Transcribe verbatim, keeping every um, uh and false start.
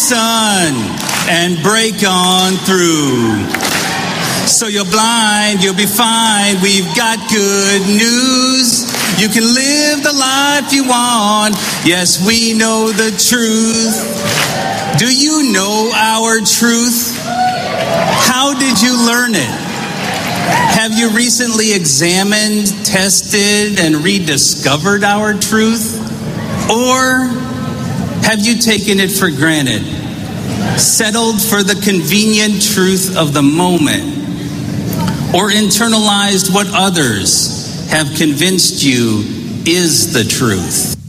sun and break on through. So you're blind, you'll be fine. We've got good news. You can live the life you want. Yes, we know the truth. Do you know our truth? How did you learn it? Have you recently examined, tested, and rediscovered our truth? Or have you taken it for granted? Settled for the convenient truth of the moment? Or internalized what others have convinced you is the truth?